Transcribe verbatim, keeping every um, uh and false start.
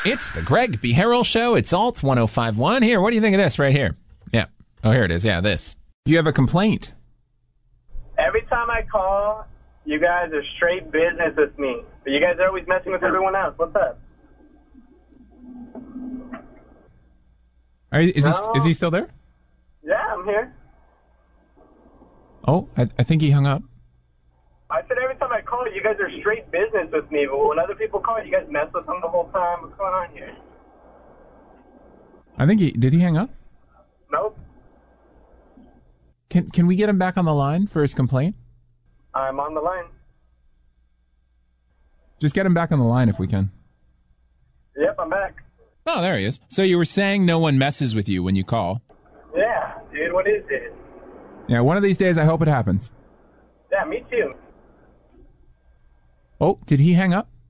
It's the Greg B. Harrell Show. It's Alt one oh five point one. Here, what do you think of this right here? Yeah. Oh, here it is. Yeah, this. You have a complaint. Every time I call, you guys are straight business with me. But you guys are always messing with everyone else. What's up? Are, is, no. he, is he still there? Yeah, I'm here. Oh, I, I think he hung up. I said every time I call, you guys are straight business with me. But when other people call, you guys mess with them the whole time. What's going on here? I think he... Did he hang up? Nope. Can Can we get him back on the line for his complaint? I'm on the line. Just get him back on the line if we can. Yep, I'm back. Oh, there he is. So you were saying no one messes with you when you call. Yeah, dude, what is it? Yeah, one of these days I hope it happens. Yeah, me too. Oh, did he hang up?